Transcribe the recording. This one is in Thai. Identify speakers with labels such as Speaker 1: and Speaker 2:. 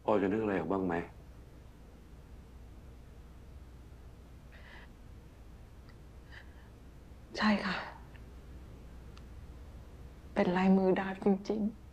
Speaker 1: ออยจะนึกอะไรออกบ้างไหม
Speaker 2: ใช่ค่ะ เป็นลายมือดาบจริงๆ